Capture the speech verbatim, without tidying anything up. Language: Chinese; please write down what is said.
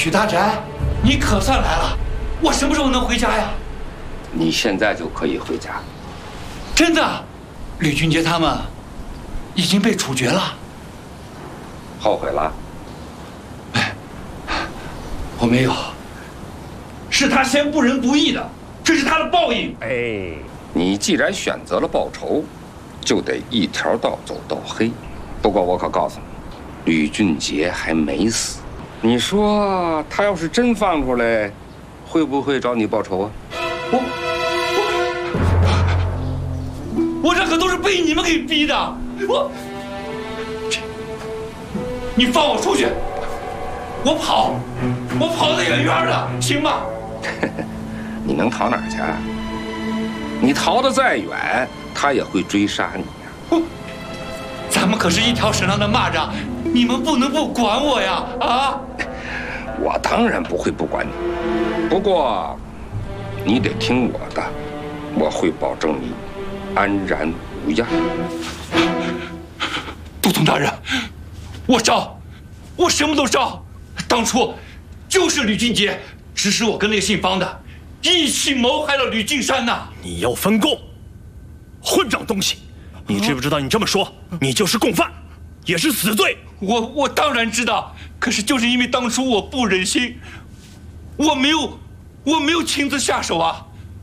许大宅，你可算来了！我什么时候能回家呀？ 你现在就可以回家。 真的，吕俊杰他们已经被处决了。 后悔了？ 哎，我没有。是他先不仁不义的，这是他的报应。 哎，你既然选择了报仇，就得一条道走到黑。不过我可告诉你，吕俊杰还没死。你说他要是真放出来，会不会找你报仇啊？ 我我我这可都是被你们给逼的。我，你放我出去，我跑，我跑得远远的，行吗？ 你能逃哪儿去？你逃得再远，他也会追杀你呀。 咱们可是一条绳上的蚂蚱，你们不能不管我呀！啊！ 我当然不会不管你，不过你得听我的，我会保证你安然无恙。 都统大人，我招，我什么都招。当初就是吕俊杰指使我跟那个姓方的一起谋害了吕敬山呐！ 你要分供，混账东西！你知不知道你这么说，你就是共犯，也是死罪。 我我当然知道，可是就是因为当初我不忍心，我没有我没有亲自下手啊！